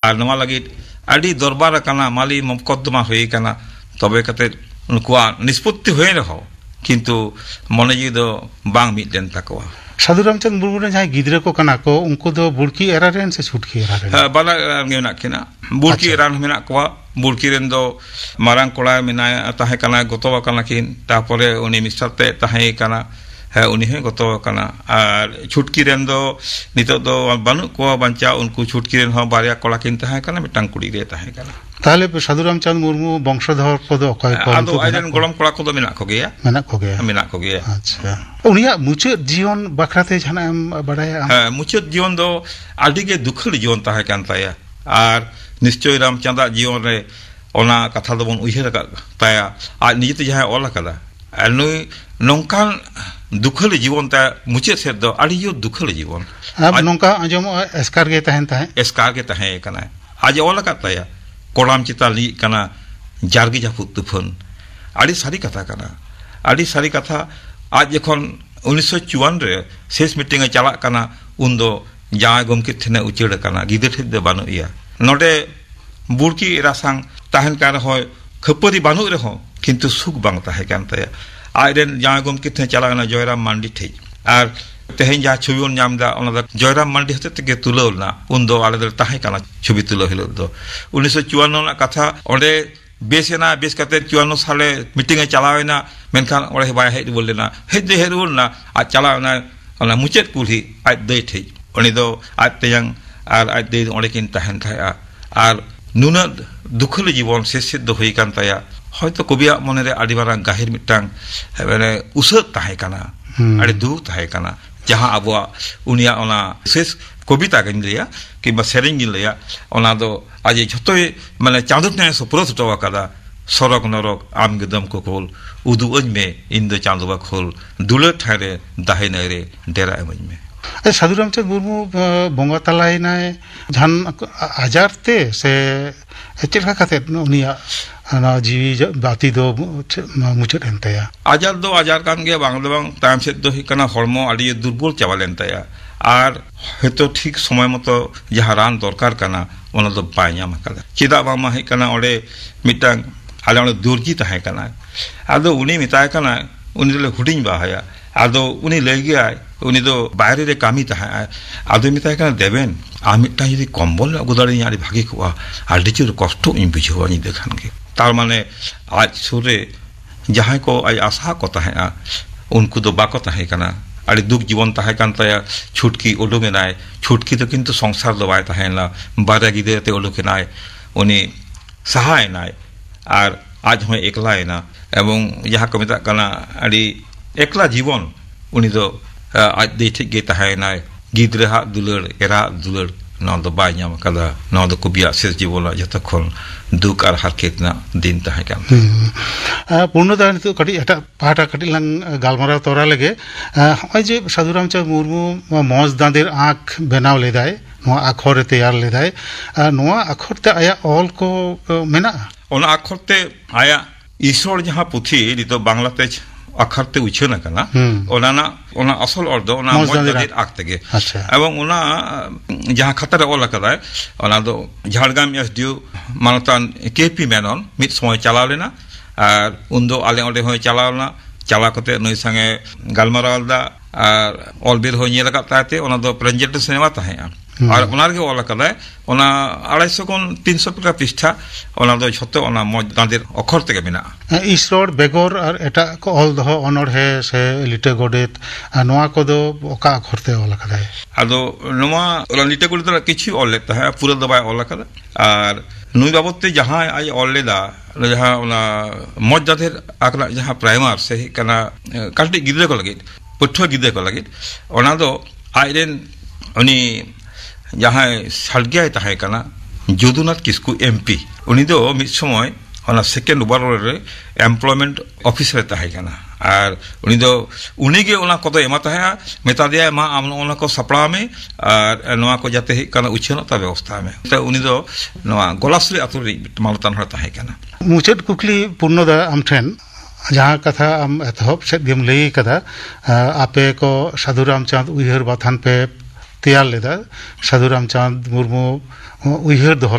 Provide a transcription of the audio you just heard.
ᱟᱨ ᱱᱚᱣᱟ ᱞᱟᱹᱜᱤᱫ ᱟᱹᱰᱤ ᱫᱚᱨᱵᱟᱨ ᱟᱠᱟᱱᱟ ᱢᱟᱞᱤ ᱢᱚᱠᱚᱫᱫᱚᱢᱟ ᱦᱩᱭ ᱟᱠᱟᱱᱟ ᱛᱚᱵᱮ ᱠᱟᱛᱮ ᱩᱱᱠᱩᱣᱟᱜ ᱱᱤᱥᱯᱚᱛᱛᱤ ᱦᱩᱭ ᱨᱮᱦᱚᱸ ᱠᱤᱱᱛᱩ ᱢᱚᱱᱮ ᱡᱤᱣᱤ ᱫᱚ ᱵᱟᱝ ᱢᱤᱫ ᱞᱮᱱ ᱛᱟᱠᱚᱣᱟ ᱥᱟᱫᱷᱩ ᱨᱟᱢᱪᱟᱸᱫᱽ ᱢᱩᱨᱢᱩ ᱨᱮᱱ ᱡᱟᱦᱟᱸᱭ ᱜᱤᱫᱽᱨᱟᱹ ᱠᱚ ᱠᱟᱱᱟ ᱠᱚ ᱩᱱᱠᱩ ᱫᱚ ᱵᱩᱲᱠᱤ ᱮᱨᱟ ᱨᱮᱱ ᱥᱮ ᱪᱷᱩᱴᱠᱤ ᱮᱨᱟ ᱨᱮᱱ? ᱵᱟᱱᱟᱨ ᱜᱮ ᱢᱮᱱᱟᱜ ᱠᱤᱱᱟ ᱵᱩᱲᱠᱤ ᱮᱨᱟ ᱢᱮᱱᱟᱜ ᱠᱚᱣᱟ ᱵᱩᱲᱠᱤ ᱨᱮᱱ ᱫᱚ ᱢᱟᱨᱟᱝ ᱠᱚᱲᱟ ᱢᱮᱱᱟᱭᱟ ᱛᱟᱦᱮᱸ ᱠᱟᱱᱟ ᱜᱚᱛᱚ ᱟᱠᱟᱱᱟ ᱠᱤᱱ ᱛᱟᱨᱯᱚᱨᱮ ᱩᱱᱤ ᱢᱤᱥᱨᱟᱛᱮ ᱛᱟᱦᱮᱸ ᱠᱟᱱᱟ उन्हीं है गतो कना और छुटकी रेन दो नितो दो बानु को बंचा उनको छुटकी रेन हो बारिया कोला किन तहां कना मिटांग कुड़ी रे तहां कना ताले साधु रामचंद मुर्मू वंशधर को दो अकय को आदो आइडेन गोलम कोला को दो मेना को गया अच्छा उनिया मुचे जीवन बखराते जाना बड़ाया हां मुचे जीवन दो आदि के दुखल जीवन तहां कान ताया और निश्चय रामचंद जीवन रे ओना कथा दो बन उहिर ताया आज निजते जहां ओला कदा अनुई नोंकान दुखल जीवन ता मुचे से दो आडियो दुखल जीवन अब नोंका आजम एस्कार गे तहन कना आज ओला कताया कोलाम चिता ली कना जारगी जाफु तुफन आडी सारी कथा कना आडी सारी कथा आज जखन 1954 रे शेष मीटिंग चला कना उन्दो जाय गमके थने उचेड़ कना गिदर ठे बानु इया नोडे बुड़की रासांग तहन कार होय खपरी बानु रे हो किंतु सुख बांग ताहे कान ताया आइडेन जाय गमके थे चला कना जयराम मांडी ठे आर तेहें जा छबिन नामदा ओना जयराम मांडी हते ते तुलना उन्दो आले दल ताहे कना छबि तुलो हिलो दो 1954 ना कथा ओंडे बेसेना बेस कते 54 साले मीटिंग चलावेना मेनखान ओरे बाय हेड बोलेना हेद हेरुना आ चलावना ओना मुचेत कुली आज दे ठे उनी दो आज तेयंग आर आज दे ओंडे किन ताहेन थाया आर नुना दुखल जीवन से सिद्ध होई कान ताया হয়তো কবিয়া মনেরে আদিবারা গাহির মিটাং মানে উসত তাহে কানা আরে দু তাহে কানা যাহা আবুয়া উনিয়া ওনা শেষ কবিতা গিন লিয়া কিংবা সেরিং গিন লিয়া ওনা দো আজি যতই মানে চাঁদত নে সপ্রত টওয়া কাদা সরক নরক আম গদম কোকল উদু অজমে ইন্দো চাঁদবা খোল দুলে ঠারে দাহে নাইরে ডেরা এমজমে साधु रामचंद मुर्मू बंगा तलायनाय जहान आजारते से चेका खाते उनिया ना जीवी बाती दो मुचत एंतया आजार दो आजार कान गे बांग दबांग टाइम से दो ही कना हरमो आदि दुर्बल चावल एंतया आर हेतो ठीक समय मतो जहां रान दरकार कना ओना दो पाया मकदा चिदा बामा ही कना ओडे मिटांग आले ओने दुर्गी ताहे कना आदो उनी मिताय कना उनी ले हुडिंग बाहाया आदो उनी लई गया उनी दो बाहरे रे कामी ताहे आदो मिताय कना देबेन आमिटा यदि कम्बल अगुदारी यारी भागी कोआ आलडी चुर कष्ट इन बुझवानी देखान के तार माने आज सुरे जहां को आज आशा को ताहे उनको दो बाको ताहे कना आड़ी दुख जीवन ताहे कान ताया छुटकी ओडोगे नाय छुटकी तो किंतु संसार दो बाय ताहेला बारा गिदेते ओडोगे नाय उनी सहाय नाय आर आज होय एकला ना एवं जहां को मिता कना आड़ी एकला जीवन उनी दो आज दे ठीक गे ताहे नाय गिद्रे हा दुलड़ एरा दुलड़ ना दो बाय नाम कदा ना दो कुबिया शेष जीवन जतखन दुख और हरकेतना दिन ताहे कान पूर्णदा नितो कटी एटा पाटा कटी लंग गालमारा तोरा लगे हय जे साधु रामचंद मुर्मू मौज दांदेर आँख बनाव लेदाय नोआ अक्षर तैयार लेदाय नोआ अक्षर ते आया ऑल को मेना ओना अक्षर ते आया ईश्वर जहां पुथी नितो बांग्लाते अक्षर ते उछना कना ओना असल अर्थ ओना मौज दांदेर आँख तेगे एवं ओना जहां खतर ओला कदाय ओना दो झाड़गाम एसडीओ मानतान केपी मेनन मित समय चलाव लेना और उन्दो आले ओडे होय चलावना चला कते नई संगे गालमारावदा और ऑलबेर होय नेल का ताते ओना दो प्रेजेंटेशन एमा ताहे और ओनार के ओला कदाय ओना 250 कोन 300 टका पृष्ठा ओना दो छतो ओना मौज दांदेर अक्षर तेगे मेना ईश्वर बेगर और एटा को ऑल दो ऑनर है से लिटे गोडेत नोआ को दो ओका अक्षर ते ओला कदाय आदो नोआ ओला लिटे गोडेत किछि ऑल लेता है पूरा दबाय ओला कदा और नुई बाबते जहां आई ऑल लेदा जहां ओना मौज दांदेर आकला जहां प्राइमर से कना काटी गिदरे को लगे पठ्ठो गिदरे को लगे ओना दो आइडेन उनी जहां सालगिया ताहे कना जदुनाथ किस्कू एमपी उनी दो मिद समय ओना सेकेंड ओवरऑल रे एम्प्लॉयमेंट ऑफिसर ताहे कना और उनी दो उनी के ओना को एमा ताहे मेता दिया मा आम ओना को सपड़ा में और नोआ को जाते ही कना उछनता व्यवस्था में तो उनी दो नोआ गोलासरी अतुरी मालतान हर ताहे कना मुचेद कुकली पूर्णदा आमठेन जहां कथा आम एतहब सेद गेम लई कदा आपे को साधु रामचंद उइहर बाथान पे तैयार लेदा साधु रामचंद मुर्मू उइहर दो